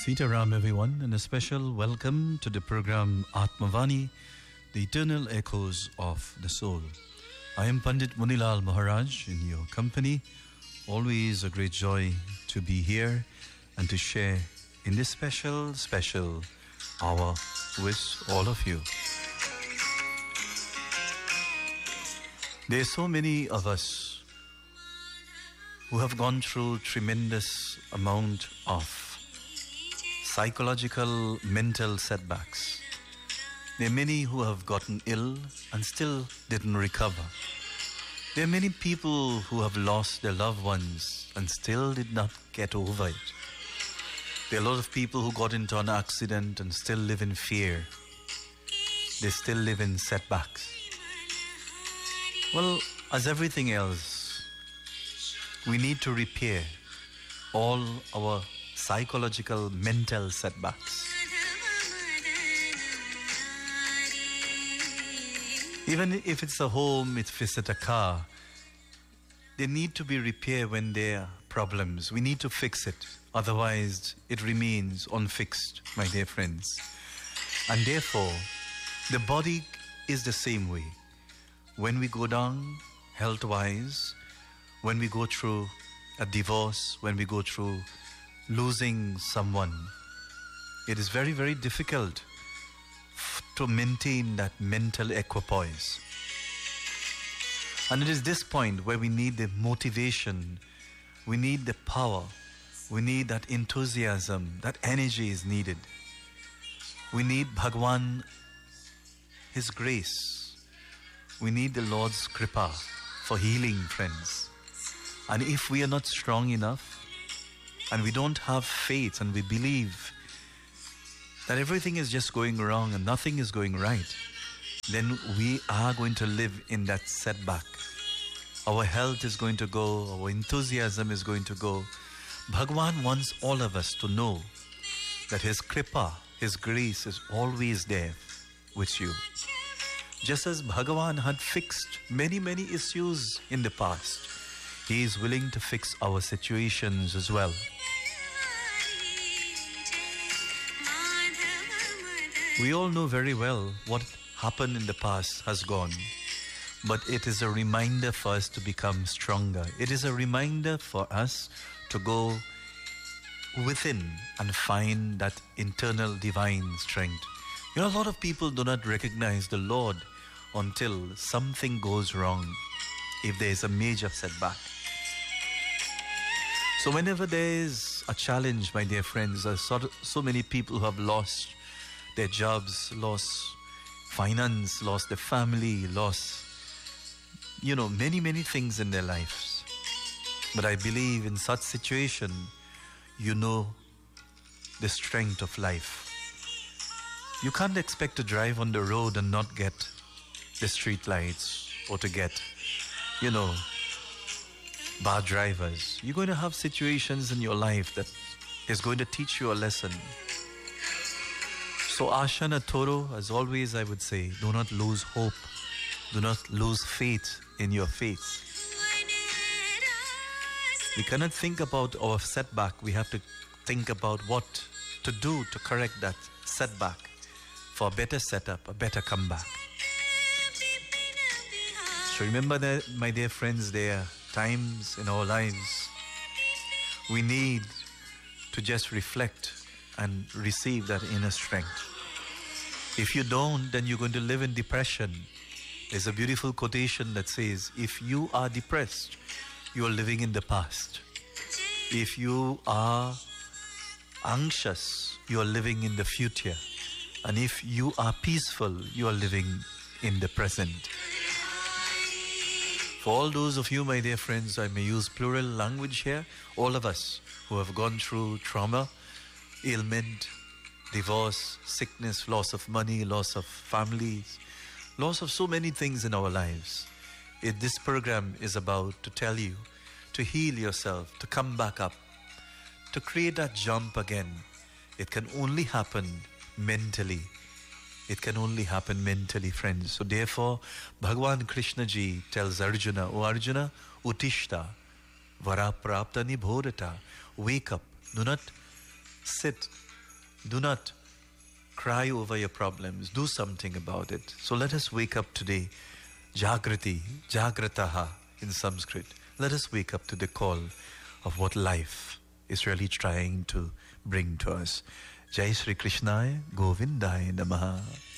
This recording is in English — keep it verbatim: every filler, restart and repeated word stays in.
Sitaram everyone, and a special welcome to the program Atmavani, the eternal echoes of the soul. I am Pandit Munilal Maharaj in your company. Always a great joy to be here and to share in this special, special hour with all of you. There are so many of us who have gone through tremendous amount of psychological, mental setbacks. There are many who have gotten ill and still didn't recover. There are many people who have lost their loved ones and still did not get over it. There are a lot of people who got into an accident and still live in fear. They still live in setbacks. Well, as everything else, we need to repair all our psychological, mental setbacks. Even if it's a home, if it's a car, they need to be repaired when there are problems. We need to fix it. Otherwise, it remains unfixed, my dear friends. And therefore, the body is the same way. When we go down health-wise, when we go through a divorce, when we go through losing someone, it is very, very difficult f- to maintain that mental equipoise. And it is this point where we need the motivation, we need the power, we need that enthusiasm, that energy is needed. We need Bhagwan, His grace. We need the Lord's kripa for healing, friends. And if we are not strong enough, and we don't have faith, and we believe that everything is just going wrong and nothing is going right, then we are going to live in that setback. Our health is going to go, our enthusiasm is going to go. Bhagwan wants all of us to know that His kripa, His grace is always there with you. Just as Bhagavan had fixed many, many issues in the past, He is willing to fix our situations as well. We all know very well what happened in the past has gone, but it is a reminder for us to become stronger. It is a reminder for us to go within and find that internal divine strength. You know, a lot of people do not recognize the Lord until something goes wrong, if there is a major setback. So whenever there is a challenge, my dear friends, there's so, so many people who have lost their jobs, lost finance, lost their family, lost, you know, many, many things in their lives. But I believe in such situation, you know the strength of life. You can't expect to drive on the road and not get the street lights or to get, you know, bad drivers. You're going to have situations in your life that is going to teach you a lesson. So Ashana Toro, as always I would say, do not lose hope. Do not lose faith in your faith. We cannot think about our setback. We have to think about what to do to correct that setback for a better setup, a better comeback. So remember that, my dear friends, there are times in our lives we need to just reflect and receive that inner strength. If you don't, then you're going to live in depression. There's a beautiful quotation that says, if you are depressed, you are living in the past. If you are anxious, you are living in the future. And if you are peaceful, you are living in the present. For all those of you, my dear friends, I may use plural language here, all of us who have gone through trauma, ailment, divorce, sickness, loss of money, loss of families, loss of so many things in our lives. It, this program is about to tell you to heal yourself, to come back up, to create that jump again. It can only happen mentally. It can only happen mentally, friends. So therefore, Bhagwan Krishna ji tells Arjuna, O Arjuna, Utishta, Varaprapta Nibhodata. Wake up. Do not sit Do not cry over your problems. Do something about it. So let us wake up today. Jagrati, Jagrataha in Sanskrit. Let us wake up to the call of what life is really trying to bring to us. Jai Shri Krishnaya Govindaya Namaha.